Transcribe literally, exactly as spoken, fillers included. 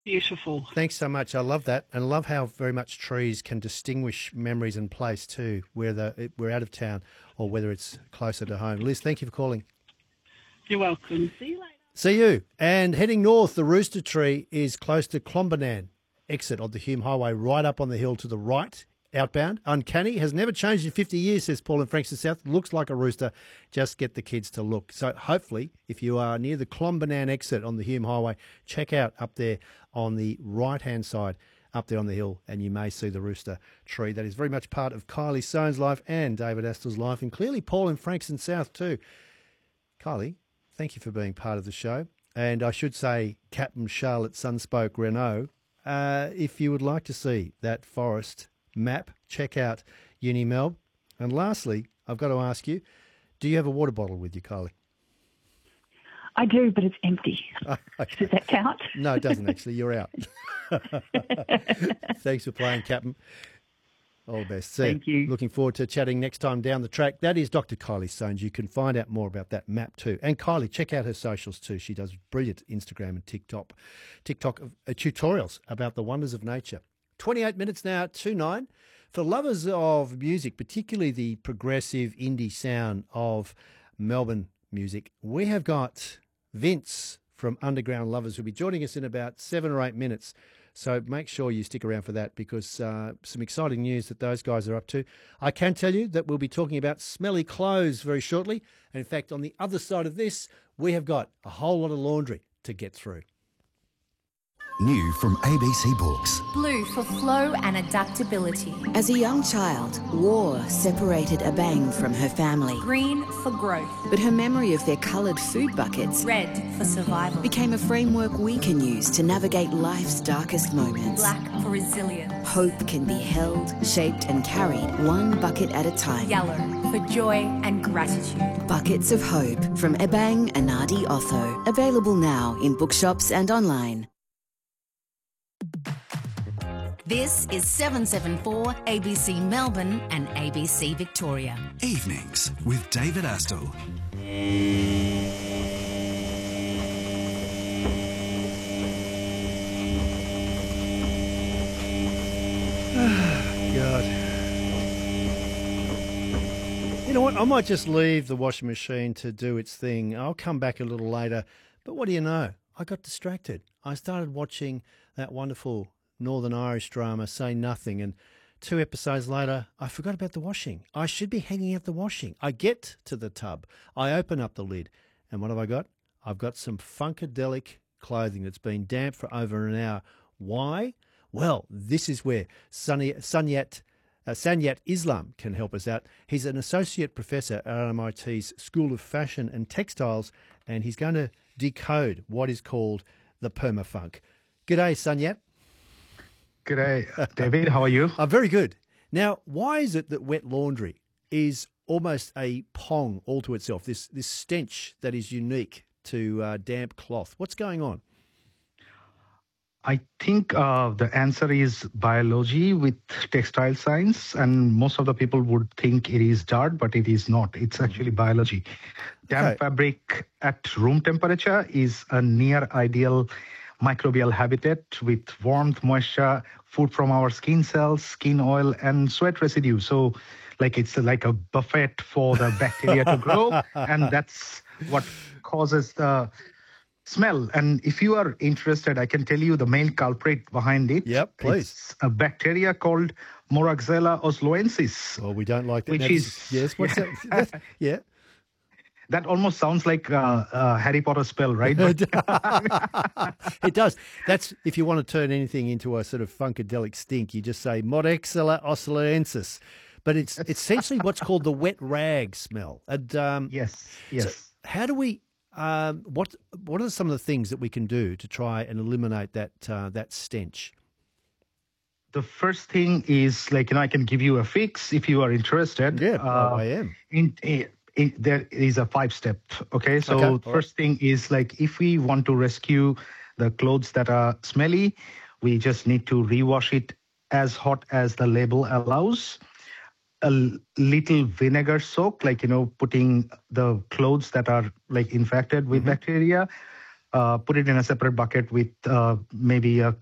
Beautiful. Thanks so much. I love that, and I love how very much trees can distinguish memories and place too, whether it- we're out of town or whether it's closer to home. Liz, thank you for calling. You're welcome. See you later. See you. And heading north, the rooster tree is close to Clombernan exit of the Hume Highway, right up on the hill to the right, outbound. Uncanny, has never changed in fifty years, says Paul in Frankston South. Looks like a rooster. Just get the kids to look. So hopefully, if you are near the Clombernan exit on the Hume Highway, check out up there on the right-hand side, up there on the hill, and you may see the rooster tree. That is very much part of Kylie Soane's life and David Astor's life, and clearly Paul in Frankston South too. Kylie, thank you for being part of the show. And I should say, Captain Charlotte Sunspoke Renault, uh, if you would like to see that forest map, check out Unimelb. And lastly, I've got to ask you, do you have a water bottle with you, Kylie? I do, but it's empty. Oh, okay. Does that count? No, it doesn't actually. You're out. Thanks for playing, Captain. All the best. See Thank you. Looking forward to chatting next time down the track. That is Doctor Kylie Soanes. You can find out more about that map too. And Kylie, check out her socials too. She does brilliant Instagram and TikTok, TikTok uh, tutorials about the wonders of nature. twenty-eight minutes now to nine. For lovers of music, particularly the progressive indie sound of Melbourne music, we have got Vince from Underground Lovers who'll be joining us in about seven or eight minutes. So make sure you stick around for that because uh, some exciting news that those guys are up to. I can tell you that we'll be talking about smelly clothes very shortly. And in fact, on the other side of this, we have got a whole lot of laundry to get through. New from A B C Books. Blue for flow and adaptability. As a young child, war separated Abang from her family. Green for growth. But her memory of their coloured food buckets Red for survival. became a framework we can use to navigate life's darkest moments. Black for resilience. Hope can be held, shaped and carried one bucket at a time. Yellow for joy and gratitude. Buckets of Hope from Abang Anadi Otho. Available now in bookshops and online. This is seven seven four A B C Melbourne and A B C Victoria. Evenings with David Astor. God. You know what? I might just leave the washing machine to do its thing. I'll come back a little later. But what do you know? I got distracted. I started watching that wonderful Northern Irish drama, Say Nothing, and two episodes later, I forgot about the washing. I should be hanging out the washing. I get to the tub. I open up the lid. And what have I got? I've got some Funkadelic clothing that's been damp for over an hour. Why? Well, this is where Sunny, Sunyat, uh, Sanyat Islam can help us out. He's an associate professor at M I T's School of Fashion and Textiles, and he's going to decode what is called the permafunk. G'day, Sunyat. G'day, David. How are you? I'm very good. Now, why is it that wet laundry is almost a pong all to itself, this, this stench that is unique to uh, damp cloth? What's going on? I think uh, the answer is biology with textile science, and most of the people would think it is dirt, but it is not. It's actually biology. Damp Okay. fabric at room temperature is a near ideal microbial habitat with warmth, moisture, food from our skin cells, skin oil, and sweat residue. So, like it's like a buffet for the bacteria to grow, and that's what causes the smell. And if you are interested, I can tell you the main culprit behind it. Yep, please. It's a bacteria called Moraxella osloensis. Well, we don't like that. Which Now, is- this yes. What's that? That's- yeah. That almost sounds like uh, uh, Harry Potter spell, right? But It does. That's if you want to turn anything into a sort of funkadelic stink, you just say Moraxella osloensis. But it's it's essentially what's called the wet rag smell. And um, yes, yes. how do we? Um, what what are some of the things that we can do to try and eliminate that uh, that stench? The first thing is like, you know, I can give you a fix if you are interested. Yeah, Uh, I am. in, in, in, there is a five step. Okay. So Okay, all right. first thing is like, if we want to rescue the clothes that are smelly, we just need to rewash it as hot as the label allows. A l- little vinegar soak, like, you know, putting the clothes that are like infected with bacteria, uh, put it in a separate bucket with uh, maybe a